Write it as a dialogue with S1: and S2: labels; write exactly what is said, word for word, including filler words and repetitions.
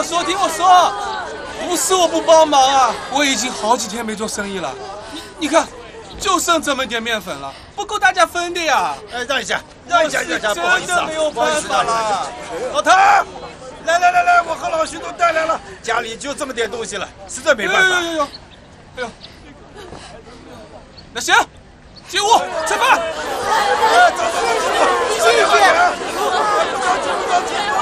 S1: 说，听我说，不是我不帮忙啊，我已经好几天没做生意了。你你看，就剩这么点面粉了，不够大家分的呀。
S2: 哎，让一下，让一下，让一下，不好意思啊，
S1: 没有办法了。
S2: 老谭，来来来来，我和老徐都带来了，家里就这么点东西了，实在没办法。
S1: 哎呦呦呦，哎呦，那行，进屋吃饭。
S2: 哎，走走走，进去。不着急，不着急，不着急。